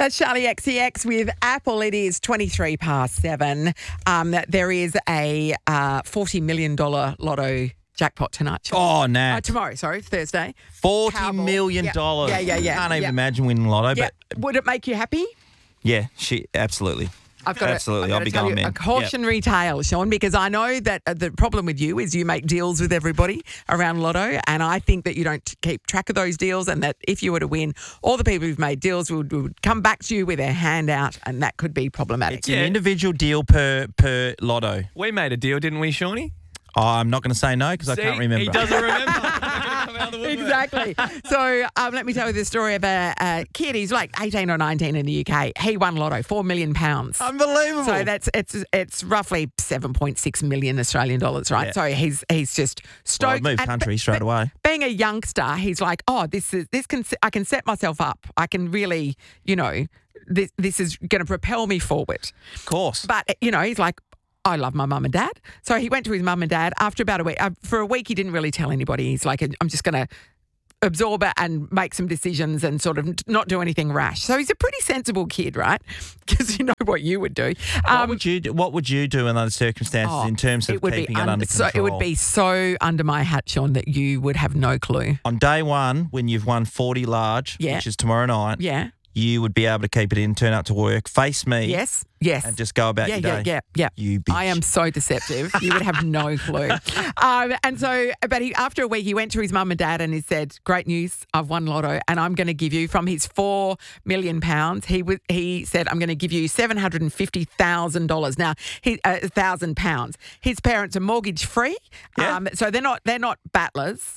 That's Charlie XCX with Apple. It is 23 past 7. There is a $40 million lotto jackpot tonight. Oh, Nat. Tomorrow, Thursday. $40 million. Yeah. Can't even imagine winning lotto, Yeah. but Would it make you happy? yeah, absolutely. Absolutely. I'll be going, man. A cautionary tale, Sean, because I know that the problem with you is you make deals with everybody around Lotto, and I think that you don't keep track of those deals, and that if you were to win, all the people who've made deals would come back to you with their hand out, and that could be problematic. It's an individual deal per lotto. We made a deal, didn't we, Shawnee? Oh, I'm not going to say no because I can't remember. He doesn't remember. Exactly. So let me tell you the story of a kid. He's like 18 or 19 in the UK. He won Lotto, £4 million. Unbelievable. So it's roughly 7.6 million Australian dollars, right? Yeah. So he's just stoked. Well, I'd move country straight away. Being a youngster, he's like, oh, I can set myself up. I can really, this is going to propel me forward. Of course. But he's like, I love my mum and dad. So he went to his mum and dad after about a week. For a week, he didn't really tell anybody. He's like, I'm just going to absorb it and make some decisions and sort of not do anything rash. So he's a pretty sensible kid, right? Because you know what you would do. What would you do in those circumstances in terms of keeping it under control? It would be so under my hat, Sean, that you would have no clue. On day one, when you've won 40 large, which is tomorrow night, you would be able to keep it in, turn up to work, face me. Yes. And just go about your day. Yeah. You bitch. I am so deceptive. You would have no clue. After a week, he went to his mum and dad and he said, great news, I've won Lotto and I'm going to give you, from his £4 million, he said, I'm going to give you $750,000. Now, £1,000. His parents are mortgage free. So they're not battlers.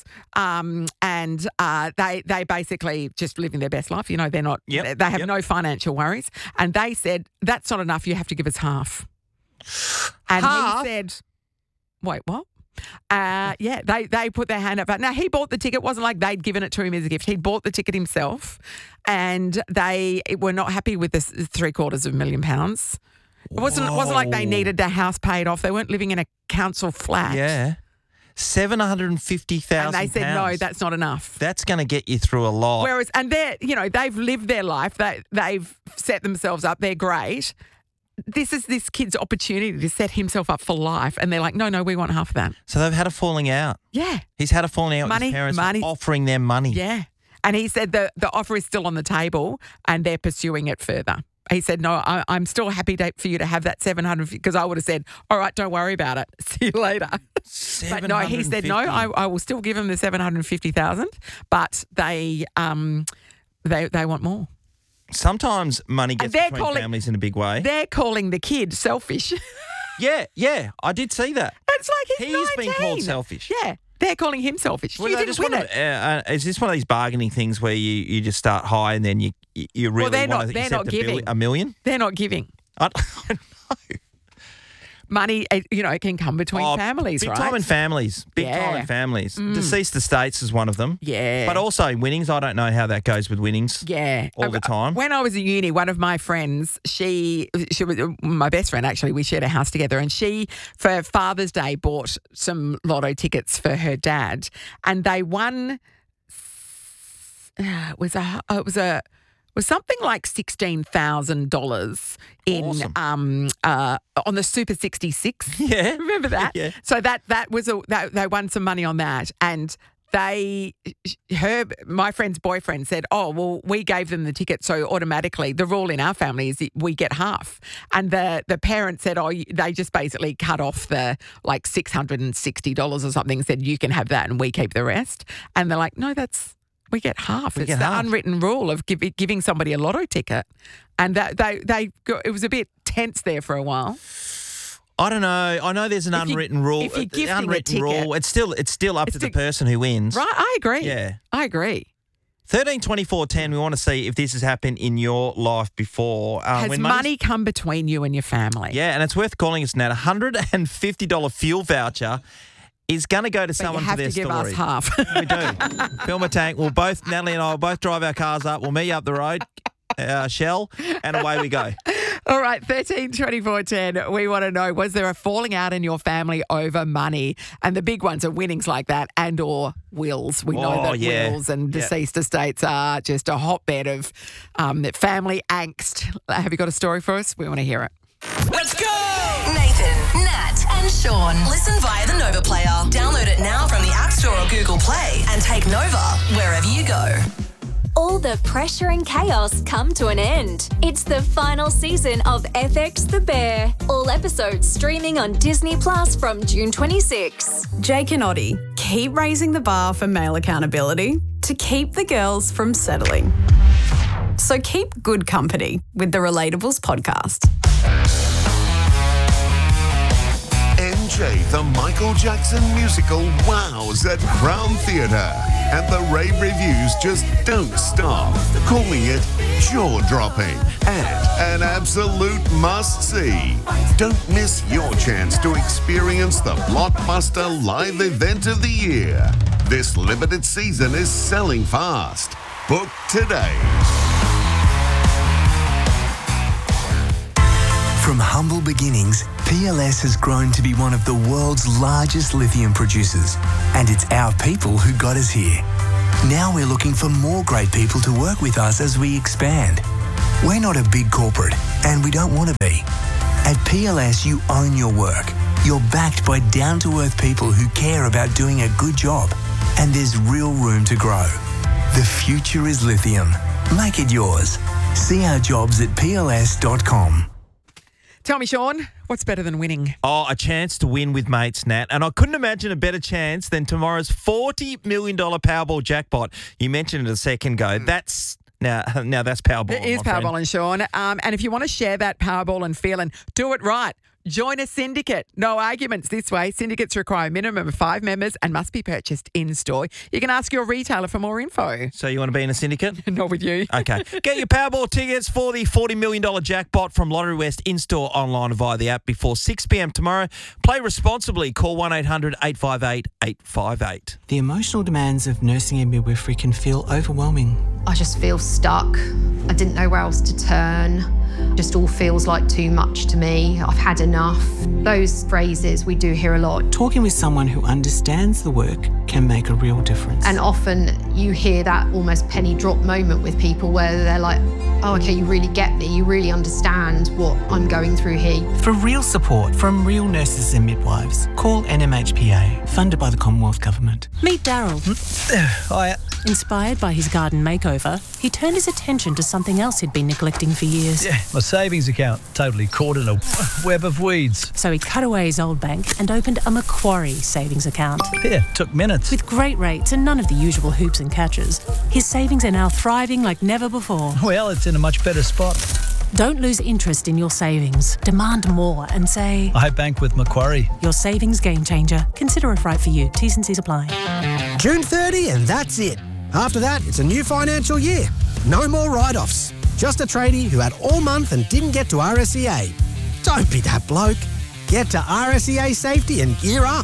They basically just living their best life. They're not, they have no financial worries. And they said, that's not enough. You have to give us half. And half? He said, wait, what? They put their hand up. Now, he bought the ticket. It wasn't like they'd given it to him as a gift. He bought the ticket himself, and they were not happy with this £750,000. It wasn't like they needed the house paid off. They weren't living in a council flat. Yeah. $750,000. And they said, no, that's not enough. That's going to get you through a lot. Whereas, and they've lived their life. They've set themselves up. They're great. This is this kid's opportunity to set himself up for life. And they're like, no, we want half of that. So they've had a falling out. Yeah. He's had a falling out with his parents offering them money. Yeah. And he said the offer is still on the table and they're pursuing it further. He said, no, I'm still happy for you to have that 750, because I would have said, all right, don't worry about it. See you later. But no, he said, no, I will still give him the 750,000, but they want more. Sometimes money gets between families in a big way. They're calling the kid selfish. Yeah, I did see that. It's like he's 19. He's been called selfish. Yeah. They're calling him selfish. Well, you didn't win it. Is this one of these bargaining things where you just start high and then you really want to accept a million? They're not giving. I don't know. Money, it can come between families, big right? Time in families. Big time in families. Deceased estates is one of them. Yeah. But also winnings. I don't know how that goes with winnings. Yeah. All the time. When I was at uni, one of my friends, she was my best friend, actually. We shared a house together. And she, for Father's Day, bought some lotto tickets for her dad. And they won, it was something like $16,000 in awesome. On the Super 66. Yeah, remember that? Yeah. So that was they won some money on that, and my friend's boyfriend said, oh, well, we gave them the ticket, so automatically the rule in our family is we get half. And the parent said, oh, they just basically cut off the like $660 or something, said you can have that and we keep the rest. And they're like, no, we get half. It's the unwritten rule of giving somebody a lotto ticket. And it was a bit tense there for a while. I don't know. I know there's an unwritten rule. If you're gifting a ticket, it's still up to the person who wins. Right, I agree. Yeah. I agree. 13 24 10, we want to see if this has happened in your life before. Has money come between you and your family? Yeah, and it's worth calling us, Nat. $150 fuel voucher is going to go to someone for their story. You have to give us half. We do. Fill my tank. Natalie and I will both drive our cars up. We'll meet you up the road, Shell, and away we go. All right, 13 24 10. We want to know, was there a falling out in your family over money? And the big ones are winnings like that and or wills. We know that wills and deceased estates are just a hotbed of family angst. Have you got a story for us? We want to hear it. Let's go! Nathan, Nat and Sean. Listen via the Nova player. Download it now from the App Store or Google Play and take Nova wherever you go. All the pressure and chaos come to an end. It's the final season of FX The Bear. All episodes streaming on Disney Plus from June 26. Jake and Oddie keep raising the bar for male accountability to keep the girls from settling. So keep good company with the Relatables podcast. MJ, the Michael Jackson musical wows at Crown Theatre. And the rave reviews just don't stop, calling it jaw-dropping and an absolute must-see. Don't miss your chance to experience the blockbuster live event of the year. This limited season is selling fast. Book today. From humble beginnings, PLS has grown to be one of the world's largest lithium producers, and it's our people who got us here. Now we're looking for more great people to work with us as we expand. We're not a big corporate, and we don't want to be. At PLS, you own your work. You're backed by down-to-earth people who care about doing a good job, and there's real room to grow. The future is lithium. Make it yours. See our jobs at pls.com. Tell me, Sean, what's better than winning? Oh, a chance to win with mates, Nat. And I couldn't imagine a better chance than tomorrow's $40 million Powerball jackpot. You mentioned it a second ago. That's now that's Powerball. It is Powerball, and Sean. And if you want to share that Powerball and feeling, do it right. Join a syndicate. No arguments this way. Syndicates require a minimum of 5 members and must be purchased in-store. You can ask your retailer for more info. So you want to be in a syndicate? Not with you. Okay. Get your Powerball tickets for the $40 million jackpot from Lottery West in-store, online, via the app before 6 p.m. tomorrow. Play responsibly. Call 1-800-858-858. The emotional demands of nursing and midwifery can feel overwhelming. I just feel stuck. I didn't know where else to turn. Just all feels like too much to me. I've had enough. Those phrases we do hear a lot. Talking with someone who understands the work can make a real difference. And often you hear that almost penny drop moment with people where they're like, oh, okay, you really get me. You really understand what I'm going through here. For real support from real nurses and midwives, call NMHPA, funded by the Commonwealth Government. Meet Daryl. Hiya. Inspired by his garden makeover, he turned his attention to something else he'd been neglecting for years. Yeah, my savings account, totally caught in a web of weeds. So he cut away his old bank and opened a Macquarie savings account. Yeah, took minutes. With great rates and none of the usual hoops and catches, his savings are now thriving like never before. Well, it's in a much better spot. Don't lose interest in your savings. Demand more and say, I bank with Macquarie. Your savings game changer. Consider if right for you. T's and C's apply. June 30 and that's it. After that, it's a new financial year. No more write-offs. Just a tradie who had all month and didn't get to RSEA. Don't be that bloke. Get to RSEA Safety and gear up.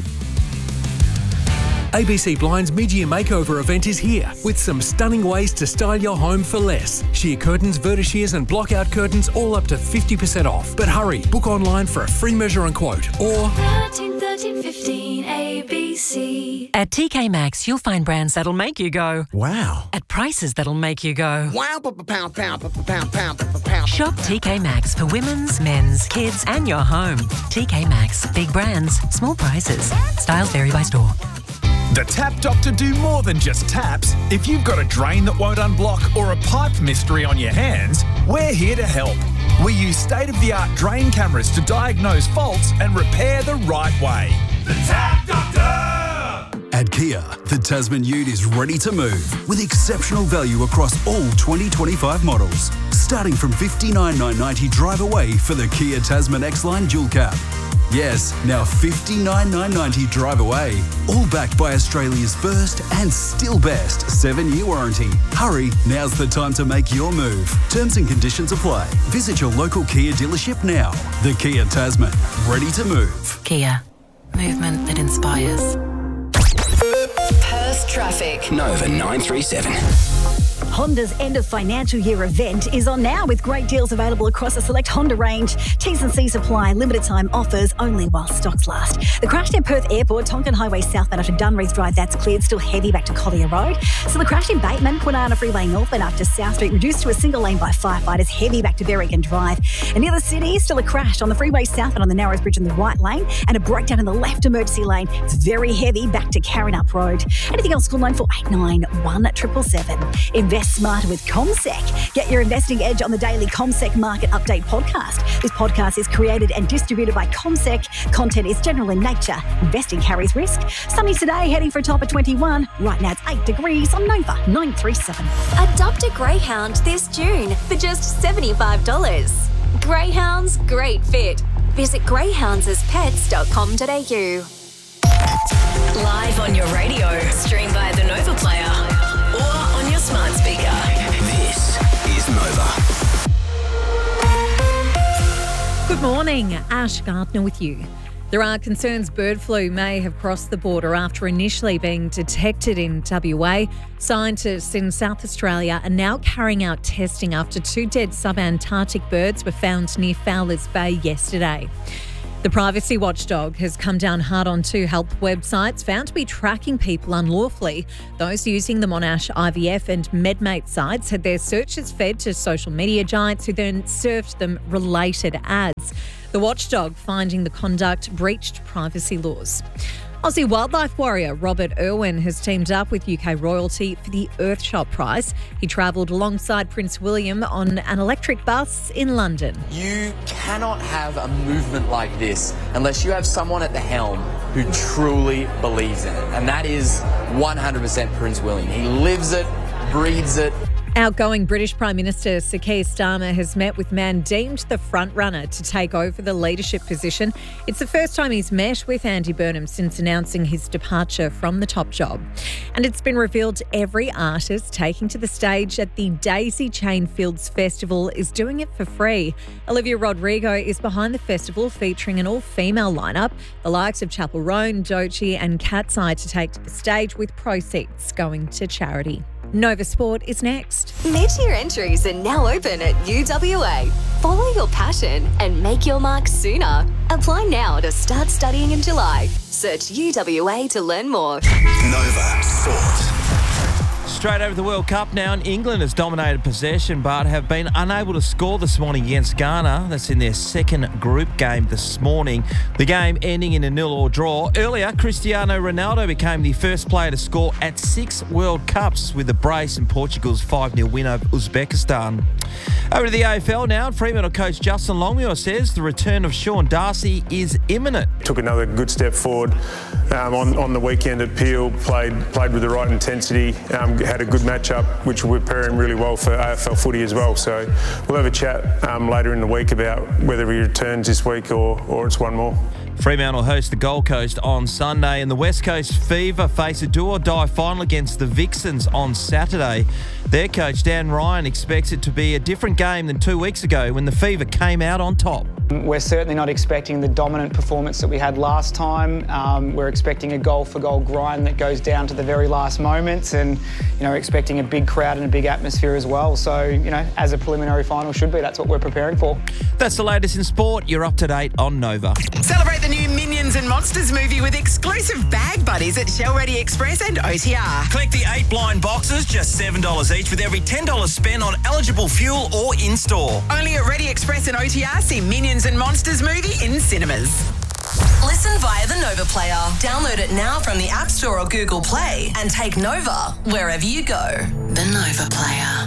ABC Blind's mid-year makeover event is here with some stunning ways to style your home for less. Sheer curtains, vertishears and block-out curtains all up to 50% off. But hurry, book online for a free measure and quote or 1315 ABC. At TK Maxx, you'll find brands that'll make you go, wow. At prices that'll make you go, wow. Shop TK Maxx for women's, men's, kids and your home. TK Maxx. Big brands, small prices. Styles vary by store. The Tap Doctor do more than just taps. If you've got a drain that won't unblock or a pipe mystery on your hands, we're here to help. We use state-of-the-art drain cameras to diagnose faults and repair the right way. The Tap Doctor! At Kia, the Tasman Ute is ready to move with exceptional value across all 2025 models. Starting from $59,990 drive away for the Kia Tasman X-Line Dual Cab. Yes, now $59,990 drive away. All backed by Australia's first and still best 7-year warranty. Hurry, now's the time to make your move. Terms and conditions apply. Visit your local Kia dealership now. The Kia Tasman, ready to move. Kia, movement that inspires. Perth traffic. Nova 937. Honda's end of financial year event is on now with great deals available across a select Honda range. T's and C's apply, limited time offers only while stocks last. The crash near Perth Airport, Tonkin Highway southbound after Dunreath Drive, that's cleared, still heavy back to Collier Road. So the crash in Bateman, Kwinana Freeway northbound after South Street, reduced to a single lane by firefighters, heavy back to Berrigan Drive. And near the city, still a crash on the freeway southbound on the Narrows Bridge in the right lane and a breakdown in the left emergency lane. It's very heavy back to Karrinyup Road. Anything else, call 94891777. Invest smarter with CommSec. Get your investing edge on the daily CommSec Market Update podcast. This podcast is created and distributed by CommSec. Content is general in nature. Investing carries risk. Sunny today, heading for a top of 21. Right now it's 8 degrees on Nova 937. Adopt a greyhound this June for just $75. Greyhounds, great fit. Visit greyhoundsaspets.com.au. Live on your radio, stream via the Nova Player, or on your smart speaker. This is Nova. Good morning, Ash Gardner with you. There are concerns bird flu may have crossed the border after initially being detected in WA. Scientists in South Australia are now carrying out testing after 2 dead subantarctic birds were found near Fowler's Bay yesterday. The privacy watchdog has come down hard on 2 health websites found to be tracking people unlawfully. Those using the Monash IVF and MedMate sites had their searches fed to social media giants who then served them related ads. The watchdog finding the conduct breached privacy laws. Aussie wildlife warrior Robert Irwin has teamed up with UK royalty for the Earthshot Prize. He travelled alongside Prince William on an electric bus in London. You cannot have a movement like this unless you have someone at the helm who truly believes in it. And that is 100% Prince William. He lives it, breathes it. Outgoing British Prime Minister Sir Keir Starmer has met with man deemed the front-runner to take over the leadership position. It's the first time he's met with Andy Burnham since announcing his departure from the top job. And it's been revealed every artist taking to the stage at the Daisy Chain Fields Festival is doing it for free. Olivia Rodrigo is behind the festival, featuring an all-female lineup. The likes of Chapel Roan, Doechii and Cat's Eye to take to the stage, with proceeds going to charity. Nova Sport is next. Mid-year entries are now open at UWA. Follow your passion and make your mark sooner. Apply now to start studying in July. Search UWA to learn more. Nova Sport. Straight over the World Cup now, and England has dominated possession but have been unable to score this morning against Ghana. That's in their second group game this morning. The game ending in a 0-0 draw. Earlier, Cristiano Ronaldo became the first player to score at 6 World Cups with the brace in Portugal's 5-0 win over Uzbekistan. Over to the AFL now. Fremantle coach Justin Longmuir says the return of Sean Darcy is imminent. Took another good step forward on the weekend at Peel, played with the right intensity, had a good matchup, which will prepare him really well for AFL footy as well. So we'll have a chat later in the week about whether he returns this week or it's one more. Fremantle host the Gold Coast on Sunday, and the West Coast Fever face a do-or-die final against the Vixens on Saturday. Their coach, Dan Ryan, expects it to be a different game than 2 weeks ago when the Fever came out on top. We're certainly not expecting the dominant performance that we had last time. We're expecting a goal-for-goal grind that goes down to the very last moments, and we're expecting a big crowd and a big atmosphere as well. So, as a preliminary final should be, that's what we're preparing for. That's the latest in sport. You're up to date on Nova. Celebrate the new Minions and Monsters movie with exclusive bag buddies at Shell Ready Express and OTR. Collect the 8 blind boxes, just $7 each, with every $10 spent on eligible fuel or in-store. Only at Ready Express and OTR. See Minions and Monsters movie in cinemas. Listen via the Nova Player. Download it now from the App Store or Google Play and take Nova wherever you go. The Nova Player.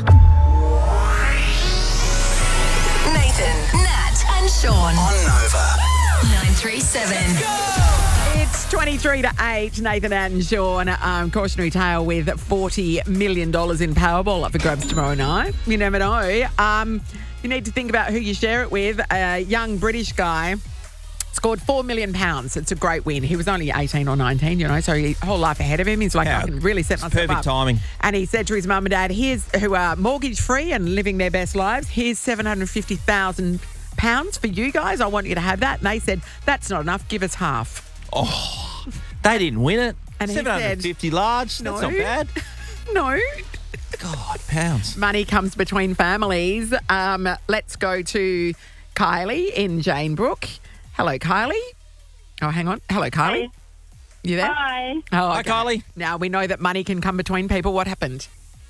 Nathan, Nat and Sean. On Nova. 937. It's 23-8. Nathan and Sean. Cautionary tale with $40 million in Powerball up for grabs tomorrow night. You never know. You need to think about who you share it with. A young British guy scored £4 million. It's a great win. He was only 18 or 19, so his whole life ahead of him. He's like, I can really set myself perfect up. Timing. And he said to his mum and dad, who are mortgage-free and living their best lives, here's £750,000 for you guys. I want you to have that. And they said, that's not enough. Give us half. Oh, they didn't win it. And he 750 large. No, that's not bad. No. God, pounds. Money comes between families. Let's go to Kylie in Janebrook. Hello, Kylie. Oh, hang on. Hello, Kylie. Hey. You there? Hi. Oh, Hi, okay. Kylie. Now, we know that money can come between people. What happened?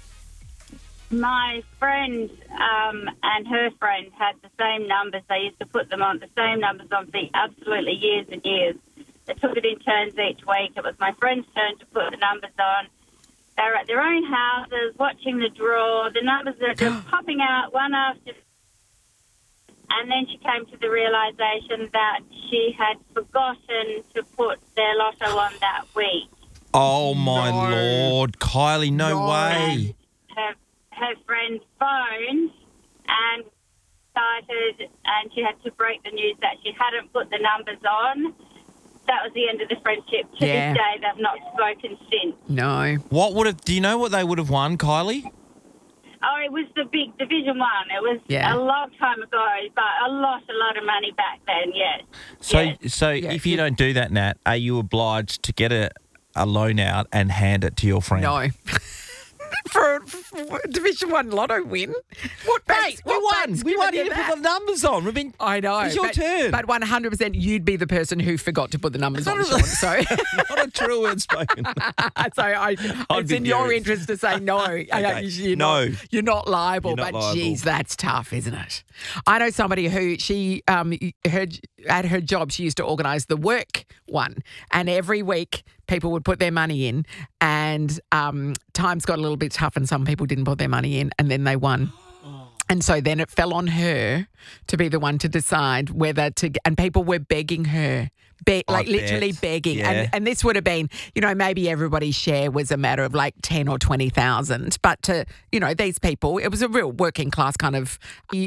My friend and her friend had the same numbers. They used to put them on the same numbers on for absolutely years and years. They took it in turns each week. It was my friend's turn to put the numbers on. They were at their own houses, watching the draw. The numbers are just popping out one after. And then she came to the realisation that she had forgotten to put their lotto on that week. Oh, my Lord. Kylie, no way. Her friend phoned and started, and she had to break the news that she hadn't put the numbers on. That was the end of the friendship. To Yeah. this day, they've not spoken since. No. Do you know what they would have won, Kylie? Oh, it was the big Division 1. It was Yeah. a long time ago, but a lot of money back then, yes. So if you don't do that, Nat, are you obliged to get a loan out and hand it to your friend? No. for a Division 1 lotto win? What, mate? we won. We won. You didn't put the numbers on. I know. It's your turn. But 100% you'd be the person who forgot to put the numbers on, Sean. So, Not a true word spoken. it's in your interest to say no. You're not liable. You're not but liable. geez, that's tough, isn't it? I know somebody who at her job, she used to organise the work one, and every week people would put their money in, and times got a little bit tough, and some people didn't put their money in, and then they won. And so then it fell on her to be the one to decide whether to, and people were begging her, literally begging. Yeah. And this would have been, maybe everybody's share was a matter of like 10 or 20,000. But to, these people, it was a real working class kind of,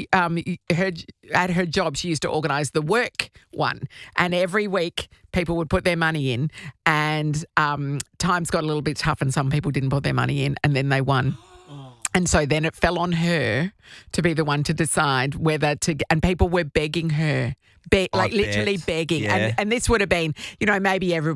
at her job, she used to organise the work one. And every week people would put their money in, and times got a little bit tough, and some people didn't put their money in, and then they won. And so then it fell on her to be the one to decide whether to, and people were begging her, literally begging. Yeah. And this would have been, maybe everybody